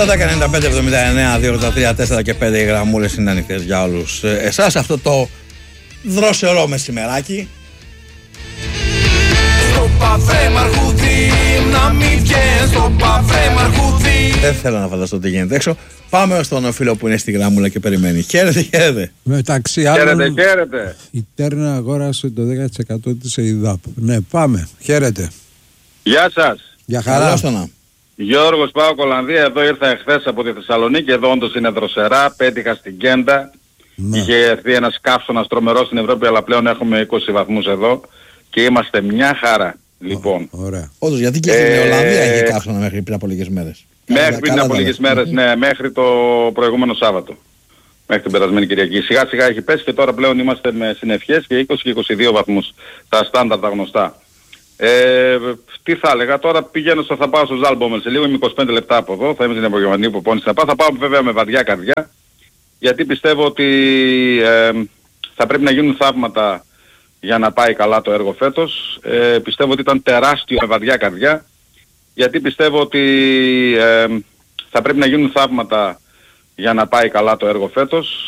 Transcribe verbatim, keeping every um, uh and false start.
δύο δέκα ενενήντα πέντε εβδομήντα εννέα δύο ογδόντα τρία τέσσερα και πέντε οι γραμμούλες είναι ανοιχτές για όλους εσάς αυτό το δροσερό μεσημεράκι. Στο παφέ μαρχούδι, να μην βγες στο παφέ μαρχούδι. Δεν θέλω να φανταστώ τι γίνεται έξω. Πάμε στον φίλο που είναι στη γραμμούλα και περιμένει. Χαίρετε, χαίρετε. Μεταξύ άλλων, Χαίρετε, χαίρετε. η Τέρνα αγόρασε το δέκα τοις εκατό της ΕΙΔΑΠ. Ναι, πάμε. Χαίρετε. Γεια σας. Για χαρά. Καλώς το να. Γιώργος Πάοκ Ολλανδία, εδώ ήρθα εχθές από τη Θεσσαλονίκη, εδώ όντως είναι δροσερά, πέτυχα στην Κέντα. Ναι. Είχε έρθει ένας καύσωνας τρομερός στην Ευρώπη, αλλά πλέον έχουμε είκοσι βαθμούς εδώ και είμαστε μια χαρά. Λοιπόν. Ωραία. Όντως, γιατί και στην Ε, Ολλανδία είχε καύσωνα μέχρι πριν από λίγες μέρες. Μέχρι Καλά- πριν καλά από τα λίγες λες. μέρες, ναι, μέχρι το προηγούμενο Σάββατο. Μέχρι την περασμένη Κυριακή. Σιγά σιγά έχει πέσει και τώρα πλέον είμαστε με συννεφιές και είκοσι και είκοσι δύο βαθμούς. Τα στάνταρ τα γνωστά. Ε, τι θα έλεγα, τώρα πηγαίνω στο, θα πάω στο Ζάλμπομελ σε λίγο, είμαι είκοσι πέντε λεπτά από εδώ, θα είμαι στην απογευματινή υποπόνηση να πάω, θα πάω βέβαια με βαριά καρδιά, γιατί πιστεύω ότι ε, θα πρέπει να γίνουν θαύματα για να πάει καλά το έργο φέτος. Ε, πιστεύω ότι ήταν τεράστιο με βαριά καρδιά, γιατί πιστεύω ότι ε, θα πρέπει να γίνουν θαύματα για να πάει καλά το έργο φέτος.